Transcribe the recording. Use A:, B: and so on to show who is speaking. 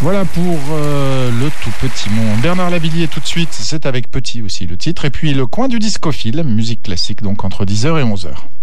A: Voilà pour le tout petit monde. Bernard Lavilliers tout de suite, c'est avec Petit aussi le titre. Et puis le coin du discophile, musique classique donc entre 10h et 11h.